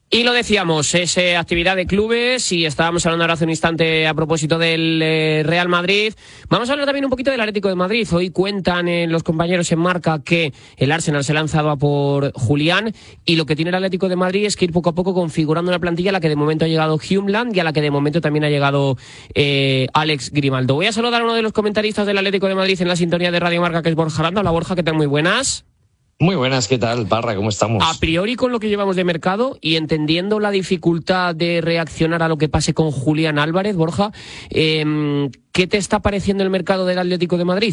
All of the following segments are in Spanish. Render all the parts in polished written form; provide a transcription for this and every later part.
Y lo decíamos, es actividad de clubes y estábamos hablando ahora hace un instante a propósito del Real Madrid. Vamos a hablar también un poquito del Atlético de Madrid. Hoy cuentan los compañeros en Marca que el Arsenal se ha lanzado a por Julián y lo que tiene el Atlético de Madrid es que ir poco a poco configurando una plantilla a la que de momento ha llegado Hjulmand y a la que de momento también ha llegado Alex Grimaldo. Voy a saludar a uno de los comentaristas del Atlético de Madrid en la sintonía de Radio Marca, que es Borja Aranda. Hola Borja, ¿qué tal? Muy buenas. Muy buenas, ¿qué tal, Parra? ¿Cómo estamos? A priori, con lo que llevamos de mercado y entendiendo la dificultad de reaccionar a lo que pase con Julián Álvarez, Borja, ¿qué te está pareciendo el mercado del Atlético de Madrid?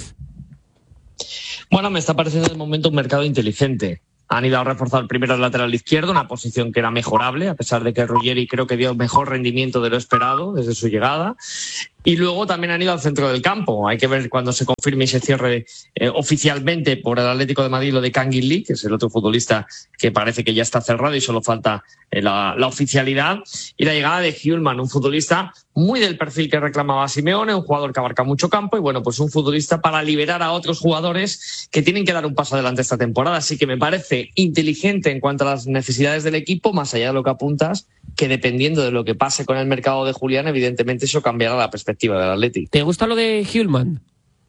Bueno, me está pareciendo de momento un mercado inteligente. Han ido a reforzar primero el lateral izquierdo, una posición que era mejorable, a pesar de que Ruggeri creo que dio mejor rendimiento de lo esperado desde su llegada. Y luego también han ido al centro del campo. Hay que ver cuando se confirme y se cierre oficialmente por el Atlético de Madrid lo de Kangin Lee, que es el otro futbolista que parece que ya está cerrado y solo falta la oficialidad. Y la llegada de Hjulmand, un futbolista muy del perfil que reclamaba Simeone, un jugador que abarca mucho campo y bueno, pues un futbolista para liberar a otros jugadores que tienen que dar un paso adelante esta temporada. Así que me parece inteligente en cuanto a las necesidades del equipo, más allá de lo que apuntas, que dependiendo de lo que pase con el mercado de Julián, evidentemente eso cambiará la perspectiva del Atleti. ¿Te gusta lo de Hjulmand?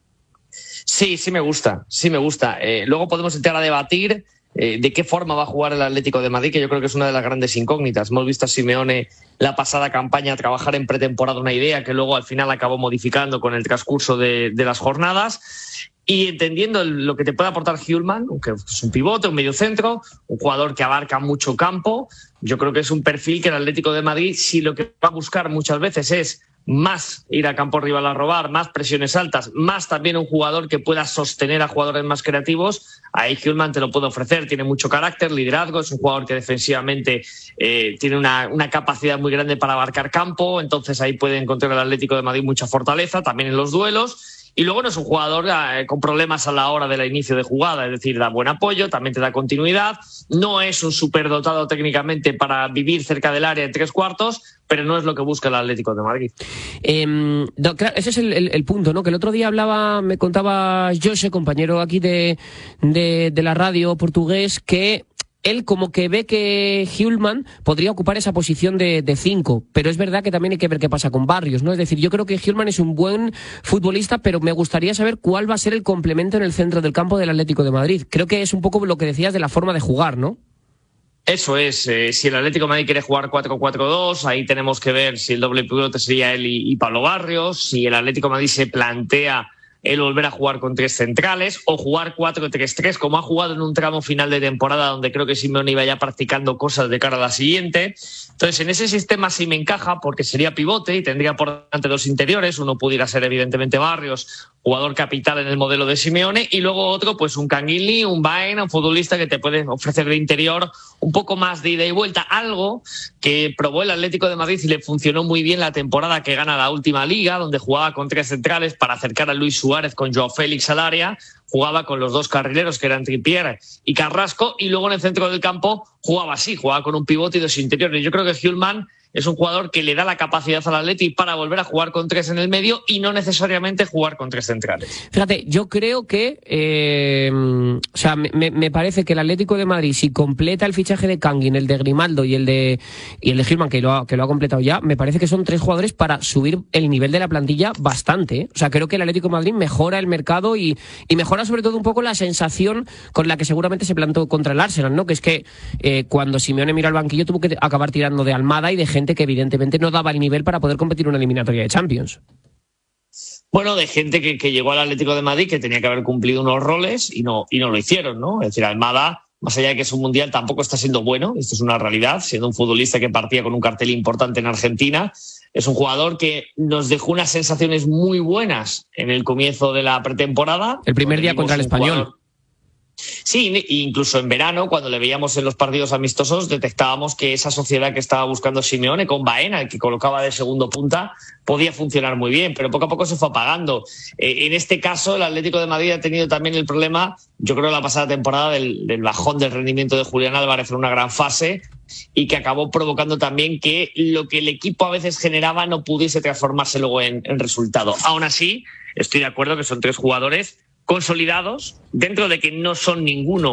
Sí me gusta. Luego podemos entrar a debatir de qué forma va a jugar el Atlético de Madrid, que yo creo que es una de las grandes incógnitas. Hemos visto a Simeone la pasada campaña trabajar en pretemporada una idea que luego al final acabó modificando con el transcurso de las jornadas. Y entendiendo lo que te puede aportar Hjulmand, que es un pivote, un mediocentro, un jugador que abarca mucho campo, yo creo que es un perfil que el Atlético de Madrid, si lo que va a buscar muchas veces es más ir a campo rival a robar, más presiones altas, más también un jugador que pueda sostener a jugadores más creativos, ahí Hjulmand te lo puede ofrecer. Tiene mucho carácter, liderazgo, es un jugador que defensivamente tiene una capacidad muy grande para abarcar campo, entonces ahí puede encontrar el Atlético de Madrid mucha fortaleza, también en los duelos. Y luego no es un jugador con problemas a la hora del inicio de jugada, es decir, da buen apoyo, también te da continuidad. No es un superdotado técnicamente para vivir cerca del área en tres cuartos, pero no es lo que busca el Atlético de Madrid. Claro, ese es el punto, ¿no? Que el otro día me contaba José, compañero aquí de la radio portugués, que él como que ve que Hjulmand podría ocupar esa posición de 5, pero es verdad que también hay que ver qué pasa con Barrios, ¿no? Es decir, yo creo que Hjulmand es un buen futbolista, pero me gustaría saber cuál va a ser el complemento en el centro del campo del Atlético de Madrid. Creo que es un poco lo que decías de la forma de jugar, ¿no? Eso es, si el Atlético de Madrid quiere jugar 4-4-2, ahí tenemos que ver si el doble pivote sería él y Pablo Barrios, si el Atlético de Madrid se plantea el volver a jugar con tres centrales o jugar 4-3-3 como ha jugado en un tramo final de temporada donde creo que Simeone iba ya practicando cosas de cara a la siguiente. Entonces en ese sistema sí me encaja porque sería pivote y tendría por delante dos interiores. Uno pudiera ser evidentemente Barrios, jugador capital en el modelo de Simeone, y luego otro pues un Kangin Lee, un Baena, un futbolista que te puede ofrecer de interior un poco más de ida y vuelta, algo que probó el Atlético de Madrid y le funcionó muy bien la temporada que gana la última liga, donde jugaba con tres centrales para acercar a Luis Suárez con Joao Félix al área, jugaba con los dos carrileros que eran Trippier y Carrasco, y luego en el centro del campo jugaba con un pivote y dos interiores. Yo creo que Hjulmand es un jugador que le da la capacidad al Atleti para volver a jugar con tres en el medio y no necesariamente jugar con tres centrales. Fíjate, yo creo que me parece que el Atlético de Madrid, si completa el fichaje de Kangin, el de Grimaldo y el de Hjulmand, que lo ha completado ya, me parece que son tres jugadores para subir el nivel de la plantilla bastante, ¿eh? O sea, creo que el Atlético de Madrid mejora el mercado y mejora sobre todo un poco la sensación con la que seguramente se plantó contra el Arsenal, ¿no? Que es que cuando Simeone miró al banquillo tuvo que acabar tirando de Almada y de gente que evidentemente no daba el nivel para poder competir una eliminatoria de Champions. Bueno, de gente que llegó al Atlético de Madrid que tenía que haber cumplido unos roles y no lo hicieron, ¿no? Es decir, Almada, más allá de que es un mundial, tampoco está siendo bueno, esto es una realidad, siendo un futbolista que partía con un cartel importante en Argentina. Es un jugador que nos dejó unas sensaciones muy buenas en el comienzo de la pretemporada. El primer día contra el Español. Sí, incluso en verano, cuando le veíamos en los partidos amistosos, detectábamos que esa sociedad que estaba buscando Simeone con Baena, el que colocaba de segundo punta, podía funcionar muy bien, pero poco a poco se fue apagando. En este caso, el Atlético de Madrid ha tenido también el problema, yo creo, la pasada temporada del bajón del rendimiento de Julián Álvarez en una gran fase y que acabó provocando también que lo que el equipo a veces generaba no pudiese transformarse luego en resultado. Aún así, estoy de acuerdo que son tres jugadores consolidados, dentro de que no son ninguno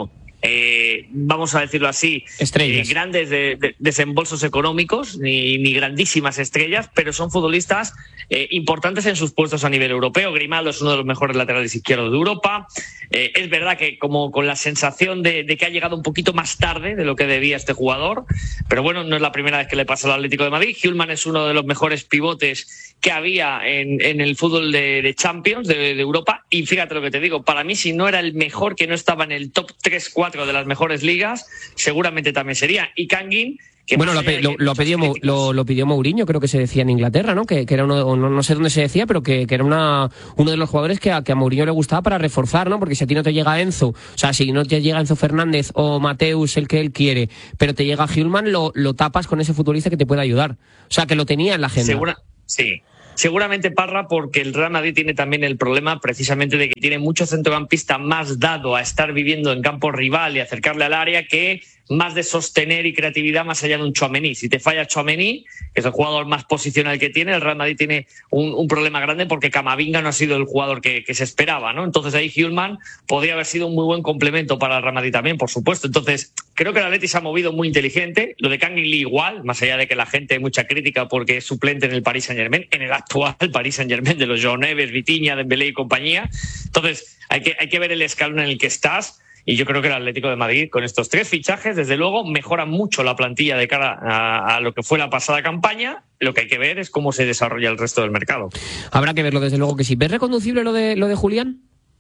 vamos a decirlo así, grandes desembolsos económicos, ni grandísimas estrellas, pero son futbolistas importantes en sus puestos a nivel europeo. Grimaldo es uno de los mejores laterales izquierdos de Europa. Es verdad que como con la sensación de que ha llegado un poquito más tarde de lo que debía este jugador, pero bueno, no es la primera vez que le pasa al Atlético de Madrid. Hjulmand es uno de los mejores pivotes que había en el fútbol de Champions de Europa, y fíjate lo que te digo, para mí si no era el mejor, que no estaba en el top 3-4 de las mejores ligas, seguramente también sería. Y Kangin, que bueno, lo pidió Mourinho, creo que se decía en Inglaterra, ¿no? Que era uno, no sé dónde se decía, pero que era uno de los jugadores que a Mourinho le gustaba para reforzar, ¿no? Porque si a ti no te llega Enzo, o sea, si no te llega Enzo Fernández o Mateus, el que él quiere, pero te llega Hjulmand, lo tapas con ese futbolista que te puede ayudar. O sea, que lo tenía en la agenda. Sí. Seguramente, Parra, porque el Real Madrid tiene también el problema precisamente de que tiene mucho centrocampista más dado a estar viviendo en campo rival y acercarle al área, que más de sostener y creatividad más allá de un Tchouaméni. Si te falla Tchouaméni, que es el jugador más posicional que tiene, el Real Madrid tiene un problema grande, porque Camavinga no ha sido el jugador que se esperaba, ¿no? Entonces ahí Hjulmand podría haber sido un muy buen complemento para el Real Madrid también, por supuesto. Entonces creo que el Atleti se ha movido muy inteligente. Lo de Kangin Lee igual, más allá de que la gente mucha crítica porque es suplente en el Paris Saint-Germain, en el actual Paris Saint-Germain de los João Neves, Vitinha, Dembélé y compañía. Entonces hay que ver el escalón en el que estás. Y yo creo que el Atlético de Madrid, con estos 3 fichajes, desde luego, mejora mucho la plantilla de cara a lo que fue la pasada campaña. Lo que hay que ver es cómo se desarrolla el resto del mercado. Habrá que verlo, desde luego que sí. ¿Ves reconducible lo de Julián?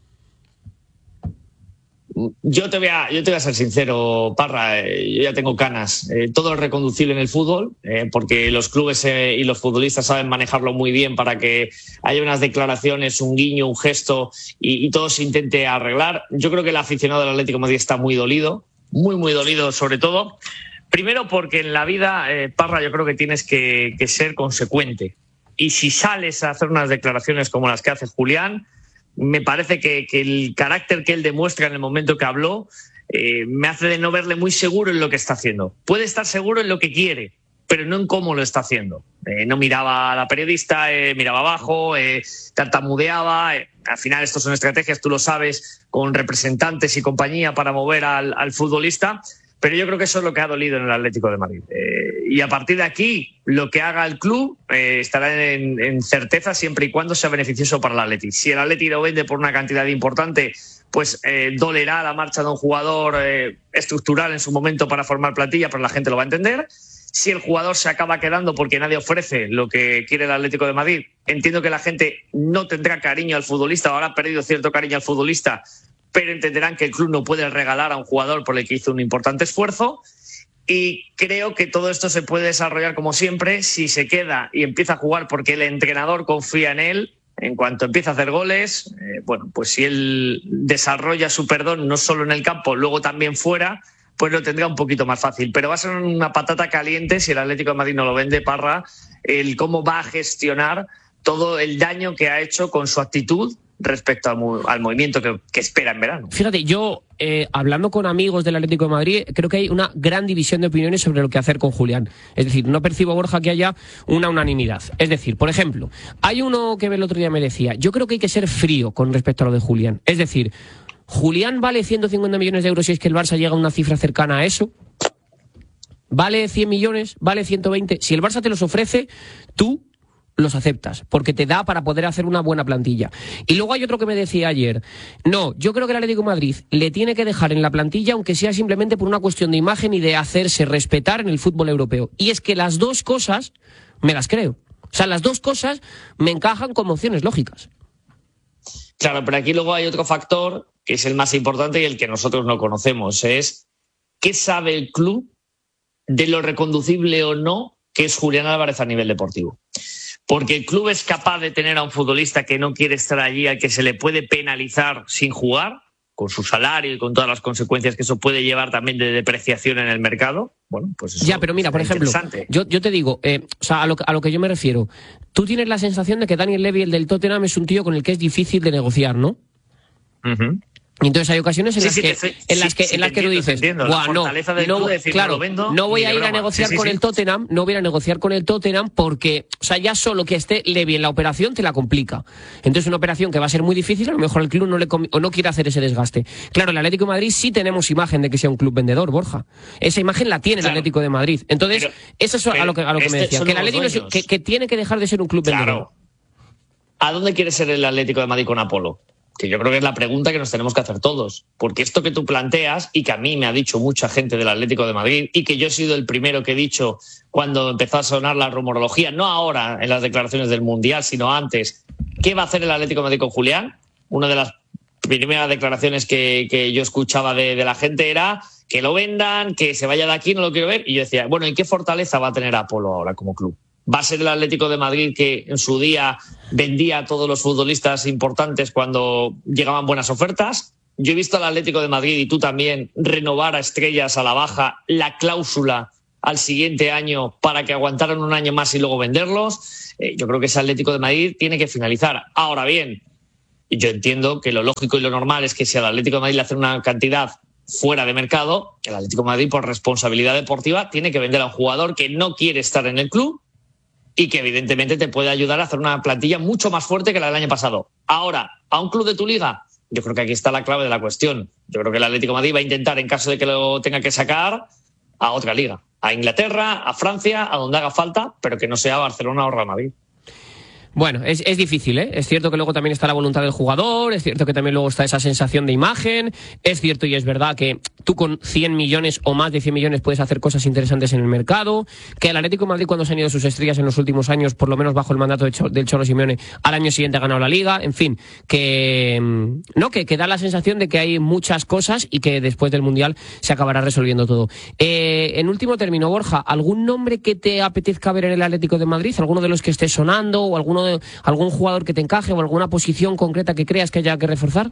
Yo te voy a ser sincero, Parra, yo ya tengo canas. Todo es reconducible en el fútbol, porque los clubes y los futbolistas saben manejarlo muy bien para que haya unas declaraciones, un guiño, un gesto y todo se intente arreglar. Yo creo que el aficionado del Atlético de Madrid está muy dolido, muy dolido sobre todo. Primero porque en la vida, Parra, yo creo que tienes que ser consecuente. Y si sales a hacer unas declaraciones como las que hace Julián, me parece que el carácter que él demuestra en el momento que habló me hace de no verle muy seguro en lo que está haciendo. Puede estar seguro en lo que quiere, pero no en cómo lo está haciendo. No miraba a la periodista, miraba abajo, tartamudeaba. Al final estos son estrategias, tú lo sabes, con representantes y compañía para mover al futbolista. Pero yo creo que eso es lo que ha dolido en el Atlético de Madrid. Y a partir de aquí, lo que haga el club estará en certeza siempre y cuando sea beneficioso para el Atleti. Si el Atleti lo vende por una cantidad importante, pues dolerá la marcha de un jugador estructural en su momento para formar plantilla, pero la gente lo va a entender. Si el jugador se acaba quedando porque nadie ofrece lo que quiere el Atlético de Madrid, entiendo que la gente no tendrá cariño al futbolista, o habrá perdido cierto cariño al futbolista, pero entenderán que el club no puede regalar a un jugador por el que hizo un importante esfuerzo. Y creo que todo esto se puede desarrollar como siempre si se queda y empieza a jugar porque el entrenador confía en él. En cuanto empieza a hacer goles, bueno, pues si él desarrolla su perdón no solo en el campo, luego también fuera, pues lo tendrá un poquito más fácil. Pero va a ser una patata caliente si el Atlético de Madrid no lo vende, Parra, el cómo va a gestionar todo el daño que ha hecho con su actitud respecto al movimiento que espera en verano. Fíjate, yo hablando con amigos del Atlético de Madrid, creo que hay una gran división de opiniones sobre lo que hacer con Julián. Es decir, no percibo, Borja, que haya una unanimidad. Es decir, por ejemplo, hay uno que el otro día me decía, yo creo que hay que ser frío con respecto a lo de Julián. Es decir, ¿Julián vale 150 millones de euros si es que el Barça llega a una cifra cercana a eso? ¿Vale 100 millones? ¿Vale 120? Si el Barça te los ofrece, tú los aceptas, porque te da para poder hacer una buena plantilla. Y luego hay otro que me decía ayer, no, yo creo que el Atlético de Madrid le tiene que dejar en la plantilla, aunque sea simplemente por una cuestión de imagen y de hacerse respetar en el fútbol europeo. Y es que las dos cosas me las creo. O sea, las dos cosas me encajan como opciones lógicas. Claro, pero aquí luego hay otro factor que es el más importante y el que nosotros no conocemos, es ¿qué sabe el club de lo reconducible o no que es Julián Álvarez a nivel deportivo? Porque el club es capaz de tener a un futbolista que no quiere estar allí, al que se le puede penalizar sin jugar, con su salario y con todas las consecuencias que eso puede llevar también de depreciación en el mercado. Bueno, pues eso. Ya, pero mira, por ejemplo, yo te digo, o sea, a lo que yo me refiero, tú tienes la sensación de que Daniel Levy, el del Tottenham, es un tío con el que es difícil de negociar, ¿no? Uh-huh. Y entonces hay ocasiones en las que tú dices, no voy a ir a negociar con el Tottenham, no voy a negociar con el Tottenham porque, o sea, ya solo que esté Levy en la operación te la complica. Entonces una operación que va a ser muy difícil, a lo mejor el club no quiere hacer ese desgaste. Claro, el Atlético de Madrid sí tenemos imagen de que sea un club vendedor, Borja. Esa imagen la tiene el Atlético de Madrid. Entonces, eso es a lo que me decía, que el Atlético que tiene que dejar de ser un club vendedor. ¿A dónde quiere ser el Atlético de Madrid con Apolo? Que yo creo que es la pregunta que nos tenemos que hacer todos. Porque esto que tú planteas, y que a mí me ha dicho mucha gente del Atlético de Madrid, y que yo he sido el primero que he dicho cuando empezó a sonar la rumorología, no ahora en las declaraciones del Mundial, sino antes, ¿qué va a hacer el Atlético de Madrid con Julián? Una de las primeras declaraciones que yo escuchaba de la gente era que lo vendan, que se vaya de aquí, no lo quiero ver. Y yo decía, bueno, ¿y qué fortaleza va a tener Apolo ahora como club? ¿Va a ser el Atlético de Madrid que en su día vendía a todos los futbolistas importantes cuando llegaban buenas ofertas? Yo he visto al Atlético de Madrid, y tú también, renovar a estrellas a la baja la cláusula al siguiente año para que aguantaran un año más y luego venderlos. Yo creo que ese Atlético de Madrid tiene que finalizar. Ahora bien, yo entiendo que lo lógico y lo normal es que si al Atlético de Madrid le hacen una cantidad fuera de mercado, el Atlético de Madrid, por responsabilidad deportiva, tiene que vender a un jugador que no quiere estar en el club y que evidentemente te puede ayudar a hacer una plantilla mucho más fuerte que la del año pasado. Ahora, ¿a un club de tu liga? Yo creo que aquí está la clave de la cuestión. Yo creo que el Atlético de Madrid va a intentar, en caso de que lo tenga que sacar, a otra liga. A Inglaterra, a Francia, a donde haga falta, pero que no sea Barcelona o Real Madrid. Bueno, es difícil, ¿eh? Es cierto que luego también está la voluntad del jugador, es cierto que también luego está esa sensación de imagen, es cierto y es verdad que tú con 100 millones o más de 100 millones puedes hacer cosas interesantes en el mercado, que el Atlético de Madrid, cuando se han ido sus estrellas en los últimos años, por lo menos bajo el mandato del Cholo Simeone, al año siguiente ha ganado la Liga, en fin, que da la sensación de que hay muchas cosas y que después del Mundial se acabará resolviendo todo. En último término, Borja, ¿algún nombre que te apetezca ver en el Atlético de Madrid? ¿Alguno de los que esté sonando o algún jugador que te encaje o alguna posición concreta que creas que haya que reforzar?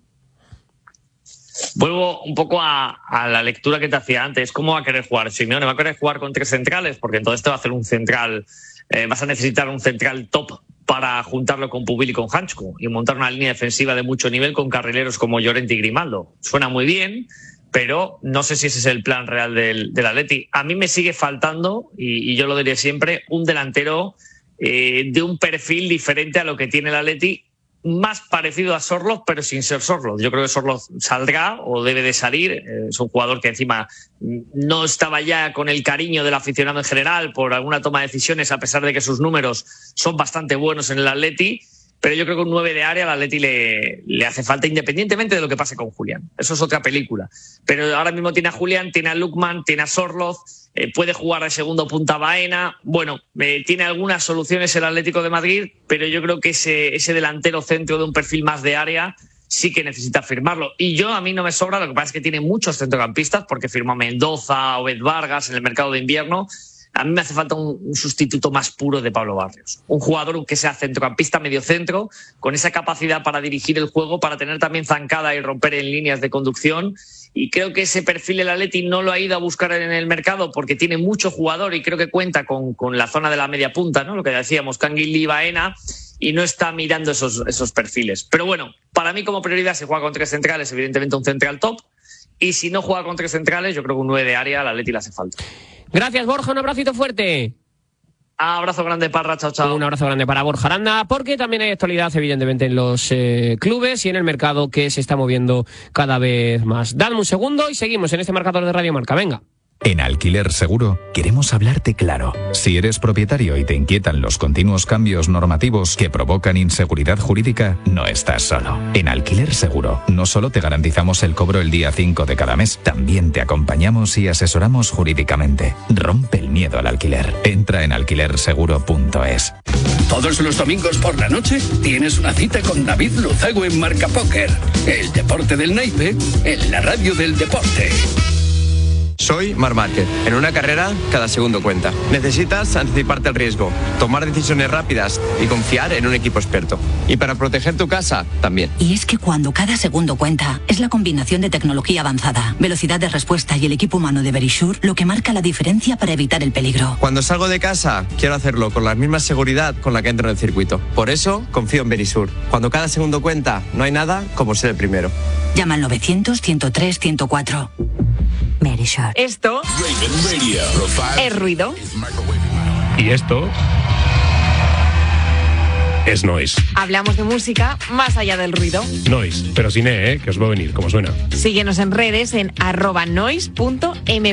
Vuelvo un poco a la lectura que te hacía antes. ¿Cómo va a querer jugar Simeone? ¿Va a querer jugar con 3 centrales? Porque entonces te va a hacer un central, vas a necesitar un central top para juntarlo con Pubil y con Hansko y montar una línea defensiva de mucho nivel con carrileros como Llorente y Grimaldo. Suena muy bien, pero no sé si ese es el plan real del Atleti. A mí me sigue faltando, y yo lo diré siempre, un delantero de un perfil diferente a lo que tiene el Atleti, más parecido a Sorloth, pero sin ser Sorloth. Yo creo que Sorloth saldrá o debe de salir. Es un jugador que encima no estaba ya con el cariño del aficionado en general por alguna toma de decisiones, a pesar de que sus números son bastante buenos en el Atleti. Pero yo creo que un 9 de área al Atleti le hace falta, independientemente de lo que pase con Julián. Eso es otra película. Pero ahora mismo tiene a Julián, tiene a Lookman, tiene a Sorloth, puede jugar al segundo punta Baena. Bueno, tiene algunas soluciones el Atlético de Madrid, pero yo creo que ese delantero centro de un perfil más de área sí que necesita firmarlo. Y a mí no me sobra, lo que pasa es que tiene muchos centrocampistas, porque firmó a Mendoza, Obed Vargas en el mercado de invierno. A mí me hace falta un sustituto más puro de Pablo Barrios. Un jugador que sea centrocampista, mediocentro, con esa capacidad para dirigir el juego, para tener también zancada y romper en líneas de conducción. Y creo que ese perfil el Atleti no lo ha ido a buscar en el mercado porque tiene mucho jugador y creo que cuenta con la zona de la media punta, ¿no? Lo que decíamos, Canguilí y Baena, y no está mirando esos perfiles. Pero bueno, para mí como prioridad, si juega con 3 centrales, evidentemente un central top. Y si no juega con 3 centrales, yo creo que un 9 de área al Atleti le hace falta. Gracias, Borja, un abracito fuerte. Abrazo grande, Parra, chao, chao. Un abrazo grande para Borja Aranda, porque también hay actualidad, evidentemente, en los clubes y en el mercado que se está moviendo cada vez más. Dadme un segundo y seguimos en este marcador de Radio Marca. Venga. En Alquiler Seguro queremos hablarte claro. Si eres propietario y te inquietan los continuos cambios normativos que provocan inseguridad jurídica, no estás solo. En Alquiler Seguro no solo te garantizamos el cobro el día 5 de cada mes, también te acompañamos y asesoramos jurídicamente. Rompe el miedo al alquiler. Entra en alquilerseguro.es. Todos los domingos por la noche tienes una cita con David Luzago en Marca Póker. El deporte del naipe en la radio del deporte. Soy Marc Márquez. En una carrera, cada segundo cuenta. Necesitas anticiparte al riesgo, tomar decisiones rápidas y confiar en un equipo experto. Y para proteger tu casa, también. Y es que cuando cada segundo cuenta, es la combinación de tecnología avanzada, velocidad de respuesta y el equipo humano de Verisure lo que marca la diferencia para evitar el peligro. Cuando salgo de casa, quiero hacerlo con la misma seguridad con la que entro en el circuito. Por eso, confío en Verisure. Cuando cada segundo cuenta, no hay nada como ser el primero. Llama al 900-103-104. Verisure. Esto es ruido. Y esto es noise. Hablamos de música más allá del ruido. Noise, pero sin que os va a venir, como suena. Síguenos en redes en @noise.mp.